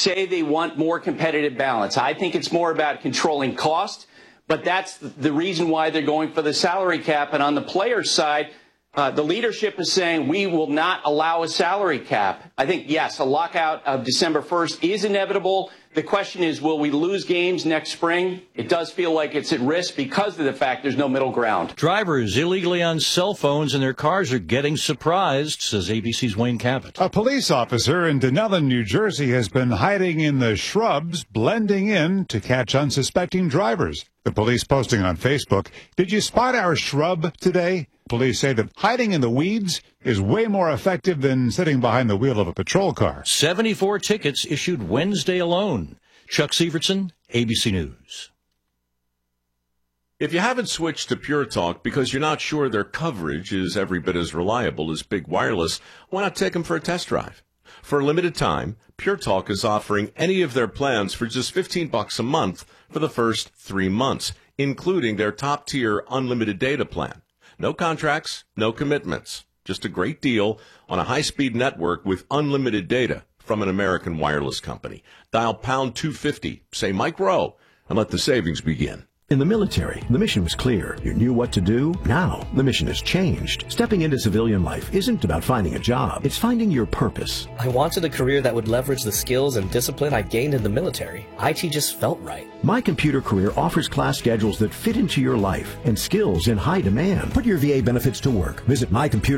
say they want more competitive balance. I think it's more about controlling cost, but that's the reason why they're going for the salary cap. And on the players' side, the leadership is saying we will not allow a salary cap. I think, yes, a lockout of December 1st is inevitable. The question is, will we lose games next spring? It does feel like it's at risk because of the fact there's no middle ground. Drivers illegally on cell phones in their cars are getting surprised, says ABC's Wayne Cabot. A police officer in Dunellen, New Jersey, has been hiding in the shrubs, blending in to catch unsuspecting drivers. The police posting on Facebook, "Did you spot our shrub today?" Police say that hiding in the weeds is way more effective than sitting behind the wheel of a patrol car. 74 tickets issued Wednesday alone. Chuck Severson, ABC News. If you haven't switched to Pure Talk because you're not sure their coverage is every bit as reliable as Big Wireless, why not take them for a test drive? For a limited time, Pure Talk is offering any of their plans for just $15 a month for the first 3 months, including their top-tier unlimited data plan. No contracts, no commitments. Just a great deal on a high-speed network with unlimited data from an American wireless company. Dial pound 250, say Mike Rowe, and let the savings begin. In the military, the mission was clear. You knew what to do. Now, the mission has changed. Stepping into civilian life isn't about finding a job. It's finding your purpose. I wanted a career that would leverage the skills and discipline I gained in the military. IT just felt right. My Computer Career offers class schedules that fit into your life and skills in high demand. Put your VA benefits to work. Visit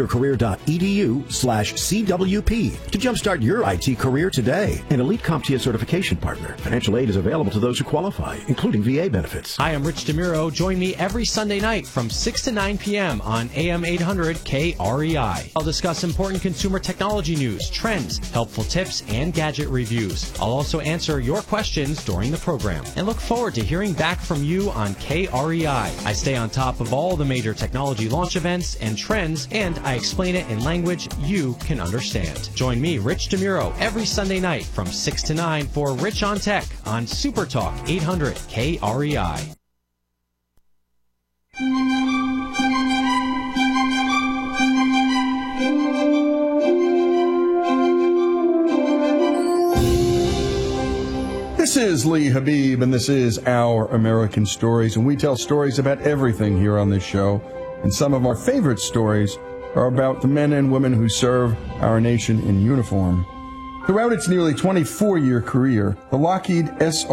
mycomputercareer.edu/CWP to jumpstart your IT career today. An elite CompTIA certification partner. Financial aid is available to those who qualify, including VA benefits. Hi, I'm Rich DeMuro. Join me every Sunday night from 6 to 9 p.m. on AM 800 KREI. I'll discuss important consumer technology news, trends, helpful tips, and gadget reviews. I'll also answer your questions during the program and look forward to hearing back from you on KREI. I stay on top of all the major technology launch events and trends, and I explain it in language you can understand. Join me, Rich DeMuro, every Sunday night from 6 to 9 for Rich on Tech on Super Talk 800 KREI. This is Lee Habib, and this is Our American Stories, and we tell stories about everything here on this show. And some of our favorite stories are about the men and women who serve our nation in uniform. Throughout its nearly 24-year career, the Lockheed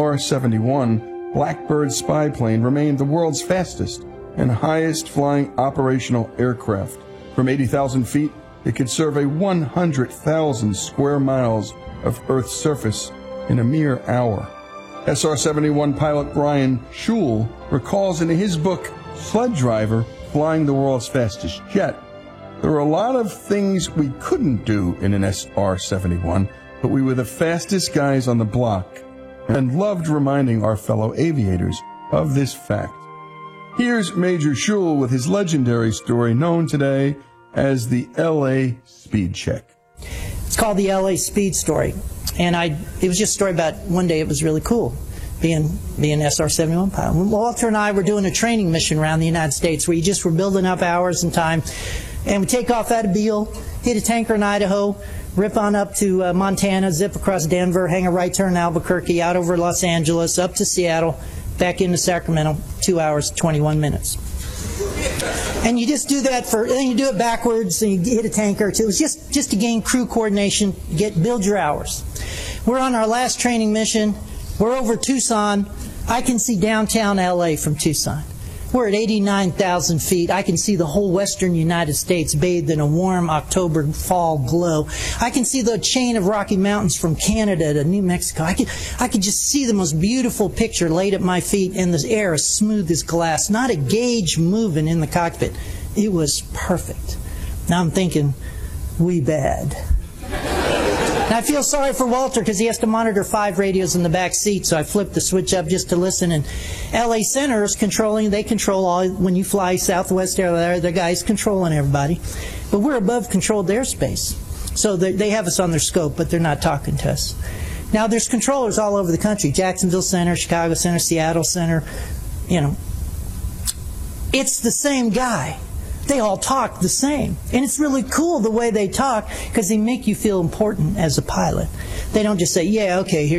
SR-71 Blackbird spy plane remained the world's fastest and highest flying operational aircraft. From 80,000 feet, it could survey 100,000 square miles of Earth's surface in a mere hour. SR-71 pilot Brian Schul recalls in his book, Sled Driver, flying the world's fastest jet. There were a lot of things we couldn't do in an SR-71, but we were the fastest guys on the block and loved reminding our fellow aviators of this fact. Here's Major Schul with his legendary story known today as the L.A. Speed Check. It's called the L.A. Speed Story. And it was just a story about one day it was really cool being SR-71 pilot. Walter and I were doing a training mission around the United States where you just were building up hours and time. And we take off out of Beale, hit a tanker in Idaho, rip on up to Montana, zip across Denver, hang a right turn in Albuquerque, out over Los Angeles, up to Seattle, back into Sacramento, 2 hours, 21 minutes. And you just do that then you do it backwards, and you hit a tanker or two. It was just to gain crew coordination, build your hours. We're on our last training mission. We're over Tucson. I can see downtown LA from Tucson. We're at 89,000 feet. I can see the whole western United States bathed in a warm October fall glow. I can see the chain of Rocky Mountains from Canada to New Mexico. I could just see the most beautiful picture laid at my feet, and the air as smooth as glass. Not a gauge moving in the cockpit. It was perfect. Now I'm thinking, we bad. And I feel sorry for Walter because he has to monitor 5 radios in the back seat, so I flipped the switch up just to listen. And LA Center is they control all, when you fly Southwest Airlines, the guys controlling everybody. But we're above controlled airspace. So they have us on their scope, but they're not talking to us. Now there's controllers all over the country, Jacksonville Center, Chicago Center, Seattle Center, It's the same guy. They all talk the same. And it's really cool the way they talk because they make you feel important as a pilot. They don't just say, yeah, okay, here